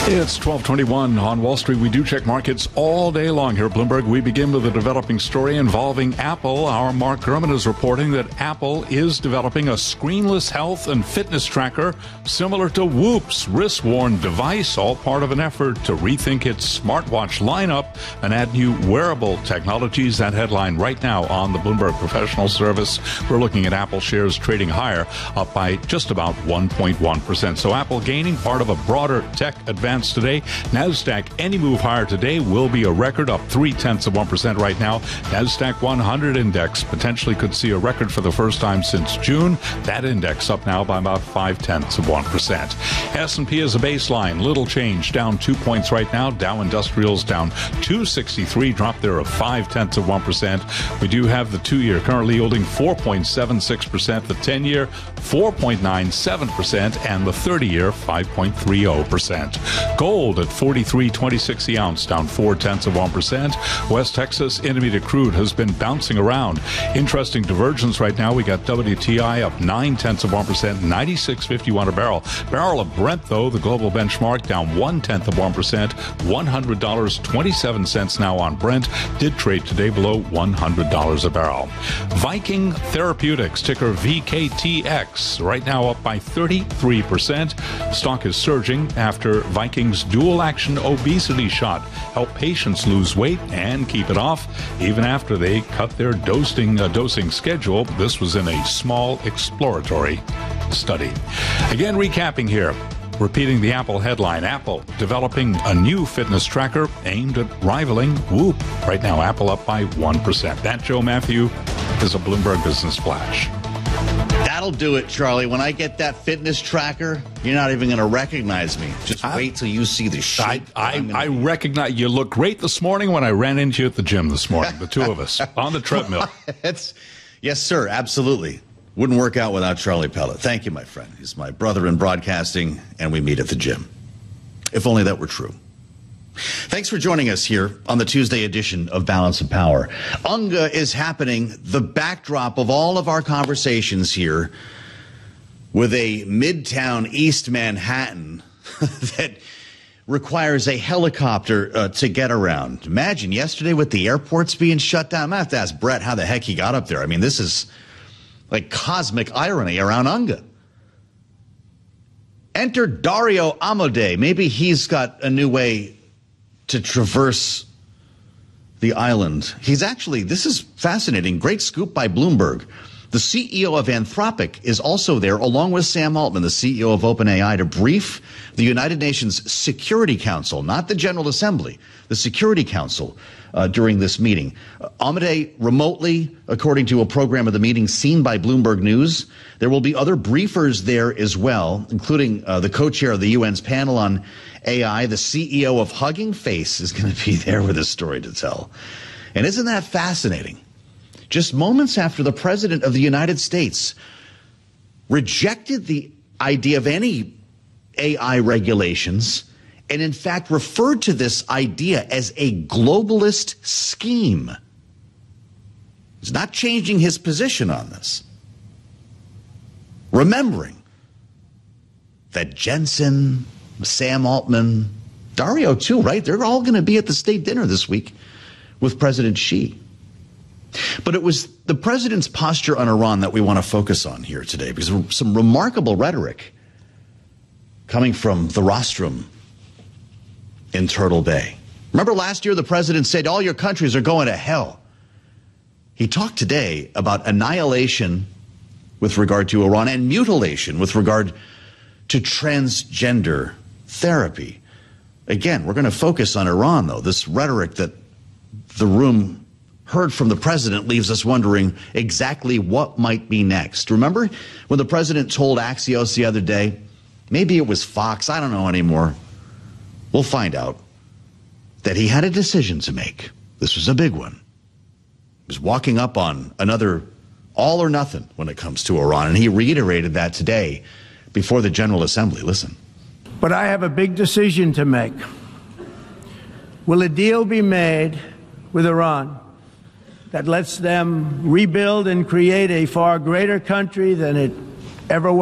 It's 12:21 on Wall Street. We do check markets all day long here at Bloomberg. We begin with a developing story involving Apple. Our Mark Gurman is reporting that Apple is developing a screenless health and fitness tracker similar to Whoop's wrist-worn device, all part of an effort to rethink its smartwatch lineup and add new wearable technologies. That headline right now on the Bloomberg Professional Service. We're looking at Apple shares trading higher, up by just about 1.1%. So Apple gaining, part of a broader tech advance today. NASDAQ, any move higher today will be a record, up 0.3% right now. NASDAQ 100 index potentially could see a record for the first time since June. That index up now by about 0.5%. S&P is a baseline, little change, down 2 points right now. Dow Industrials down 263, drop there of 0.5%. We do have the 2-year currently yielding 4.76%, the 10-year 4.97%, and the 30-year 5.30%. Gold at $43.26 the ounce, down 0.4%. West Texas Intermediate crude has been bouncing around. Interesting divergence right now. We got WTI up 0.9%, 96.51 a barrel. Barrel of Brent, though, the global benchmark, down 0.1%, $100.27 now on Brent. Did trade today below $100 a barrel. Viking Therapeutics, ticker VKTX, right now up by 33%. Stock is surging after Viking's dual-action obesity shot help patients lose weight and keep it off even after they cut their dosing schedule. This was in a small exploratory study. Again, recapping here. Repeating the Apple headline, Apple developing a new fitness tracker aimed at rivaling Whoop. Right now, Apple up by 1%. That, Joe Matthew, is a Bloomberg Business Flash. That'll do it, Charlie. When I get that fitness tracker, you're not even going to recognize me. Just wait till you see the shape. I recognize you. Look great this morning when I ran into you at the gym this morning, the two of us, on the treadmill. Yes, sir, absolutely. Wouldn't work out without Charlie Pellet. Thank you, my friend. He's my brother in broadcasting, and we meet at the gym. If only that were true. Thanks for joining us here on the Tuesday edition of Balance of Power. UNGA is happening, the backdrop of all of our conversations here, with a Midtown East Manhattan that requires a helicopter to get around. Imagine yesterday with the airports being shut down. I'm going to have to ask Brett how the heck he got up there. I mean, this is like cosmic irony around UNGA. Enter Dario Amodei. Maybe he's got a new way to traverse the island. He's actually, this is fascinating, great scoop by Bloomberg. The CEO of Anthropic is also there, along with Sam Altman, the CEO of OpenAI, to brief the United Nations Security Council, not the General Assembly, the Security Council, during this meeting. Amodei remotely, according to a program of the meeting seen by Bloomberg News. There will be other briefers there as well, including the co-chair of the UN's panel on AI. The CEO of Hugging Face is going to be there with a story to tell. And isn't that fascinating? Just moments after the President of the United States rejected the idea of any AI regulations and in fact referred to this idea as a globalist scheme. He's not changing his position on this. Remembering that Jensen, Sam Altman, Dario too, right? They're all going to be at the state dinner this week with President Xi. But it was the president's posture on Iran that we want to focus on here today, because there's some remarkable rhetoric coming from the rostrum in Turtle Bay. Remember last year the president said all your countries are going to hell. He talked today about annihilation with regard to Iran and mutilation with regard to transgender therapy. Again, we're going to focus on Iran, though. This rhetoric that the room heard from the president leaves us wondering exactly what might be next. Remember when the president told Axios the other day, maybe it was Fox, I don't know anymore, we'll find out, that he had a decision to make. This was a big one. He was walking up on another all or nothing when it comes to Iran, and he reiterated that today before the General Assembly. Listen. But I have a big decision to make. Will a deal be made with Iran that lets them rebuild and create a far greater country than it ever was?